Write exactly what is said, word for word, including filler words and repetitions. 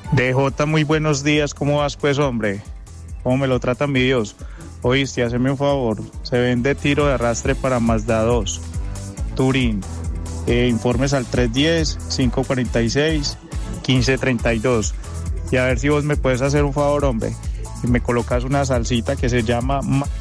D J, muy buenos días, ¿cómo vas pues, hombre? ¿Cómo me lo tratan mi Dios? Oíste, haceme un favor, se vende tiro de arrastre para Mazda dos, Turín, eh, informes al tres diez, cinco cuarenta y seis, quince treinta y dos, y a ver si vos me puedes hacer un favor, hombre, y me colocas una salsita que se llama...